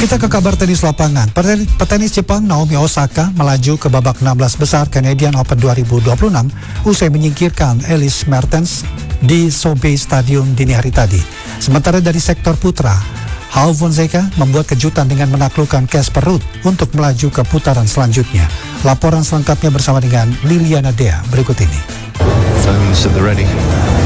Kita ke kabar tenis lapangan. Petenis Jepang Naomi Osaka melaju ke babak 16 besar Canadian Open 2026 usai menyingkirkan Elise Mertens di SoBe Stadium dini hari tadi. Sementara dari sektor putra, João Fonseca membuat kejutan dengan menaklukkan Casper Ruud untuk melaju ke putaran selanjutnya. Laporan selengkapnya bersama dengan Liliana Dea berikut ini. Phones at the ready.